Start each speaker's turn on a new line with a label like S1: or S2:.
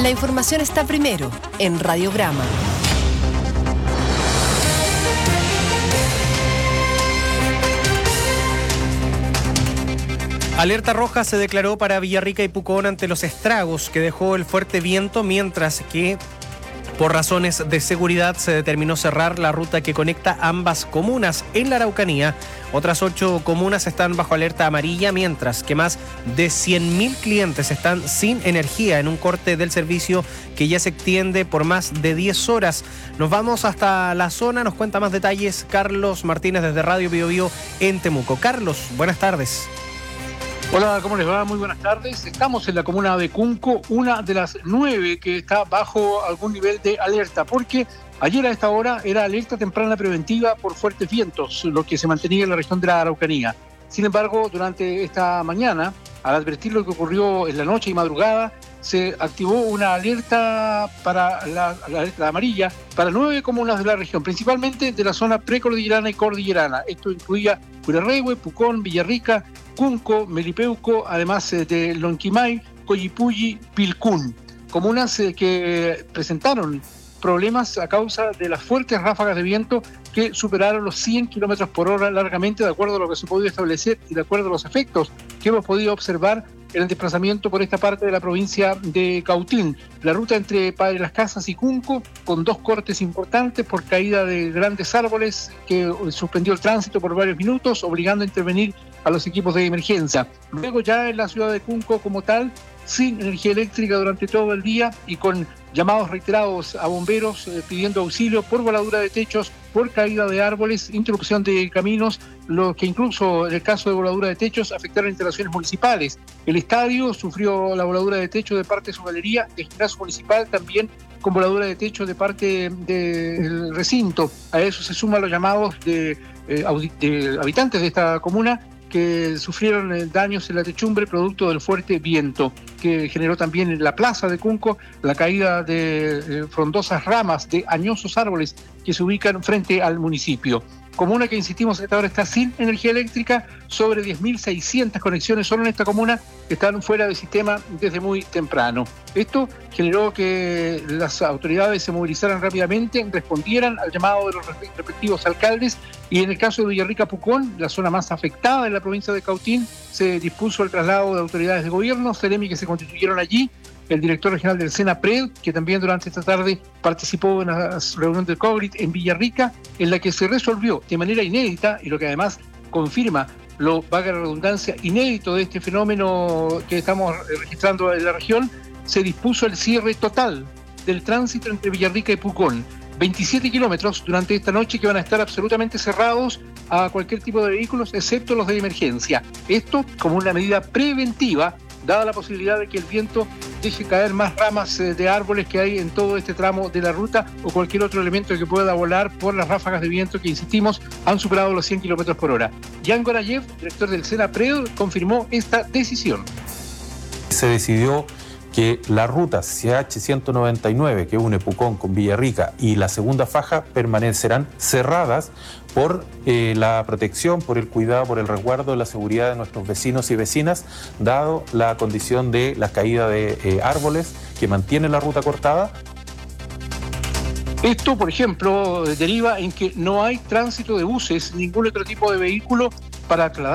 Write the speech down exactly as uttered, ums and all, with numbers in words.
S1: La información está primero en Radiograma.
S2: Alerta roja se declaró para Villarrica y Pucón ante los estragos que dejó el fuerte viento, mientras que por razones de seguridad se determinó cerrar la ruta que conecta ambas comunas en la Araucanía. Otras ocho comunas están bajo alerta amarilla, mientras que más de cien mil clientes están sin energía en un corte del servicio que ya se extiende por más de diez horas. Nos vamos hasta la zona, nos cuenta más detalles Carlos Martínez desde Radio Bio Bio en Temuco. Carlos, buenas tardes.
S3: Hola, ¿cómo les va? Muy buenas tardes. Estamos en la comuna de Cunco, una de las nueve que está bajo algún nivel de alerta, porque ayer a esta hora era alerta temprana preventiva por fuertes vientos, lo que se mantenía en la región de la Araucanía. Sin embargo, durante esta mañana, al advertir lo que ocurrió en la noche y madrugada, se activó una alerta para la, la alerta amarilla para nueve comunas de la región, principalmente de la zona precordillerana y cordillerana. Esto incluía Curarrehue, Pucón, Villarrica, Cunco, Melipeuco, además de Lonquimay, Coyipulli, Pilcún. Comunas que presentaron problemas a causa de las fuertes ráfagas de viento que superaron los cien kilómetros por hora largamente, de acuerdo a lo que se ha podido establecer y de acuerdo a los efectos que hemos podido observar en el desplazamiento por esta parte de la provincia de Cautín. La ruta entre Padre Las Casas y Cunco, con dos cortes importantes por caída de grandes árboles que suspendió el tránsito por varios minutos, obligando a intervenir a los equipos de emergencia. Luego ya en la ciudad de Cunco como tal, sin energía eléctrica durante todo el día y con llamados reiterados a bomberos eh, pidiendo auxilio por voladura de techos, por caída de árboles, interrupción de caminos, lo que incluso en el caso de voladura de techos afectaron instalaciones municipales. El estadio sufrió la voladura de techo de parte de su galería, el gimnasio municipal también con voladura de techo de parte del recinto. A eso se suman los llamados de, eh, de habitantes de esta comuna que sufrieron daños en la techumbre producto del fuerte viento, que generó también en la plaza de Cunco la caída de eh, frondosas ramas de añosos árboles que se ubican frente al municipio. Comuna que, insistimos, hasta ahora está sin energía eléctrica, sobre diez mil seiscientas conexiones solo en esta comuna están fuera del sistema desde muy temprano. Esto generó que las autoridades se movilizaran rápidamente, respondieran al llamado de los respectivos alcaldes, y en el caso de Villarrica Pucón, la zona más afectada en la provincia de Cautín, se dispuso el traslado de autoridades de gobierno, Ceremi, que se constituyeron allí, el director regional del SENAPRED, que también durante esta tarde participó en la reunión del COGRIT en Villarrica, en la que se resolvió de manera inédita, y lo que además confirma lo, valga la redundancia, inédito de este fenómeno que estamos registrando en la región, se dispuso el cierre total del tránsito entre Villarrica y Pucón. veintisiete kilómetros durante esta noche que van a estar absolutamente cerrados a cualquier tipo de vehículos, excepto los de emergencia. Esto como una medida preventiva, dada la posibilidad de que el viento deje caer más ramas de árboles que hay en todo este tramo de la ruta o cualquier otro elemento que pueda volar por las ráfagas de viento que, insistimos, han superado los cien kilómetros por hora. Jan Gorayev, director del SENAPRED, confirmó esta decisión.
S4: Se decidió que la ruta C H ciento noventa y nueve que une Pucón con Villarrica y la segunda faja permanecerán cerradas por eh, la protección, por el cuidado, por el resguardo de la seguridad de nuestros vecinos y vecinas, dado la condición de la caída de eh, árboles que mantiene la ruta cortada.
S3: Esto, por ejemplo, deriva en que no hay tránsito de buses, ningún otro tipo de vehículo para trasladar